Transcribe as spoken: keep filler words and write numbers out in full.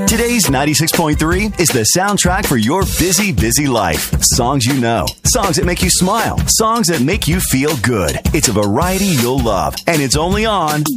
Today's ninety-six point three is the soundtrack for your busy, busy life. Songs you know. Songs that make you smile. Songs that make you feel good. It's a variety you'll love. And it's only on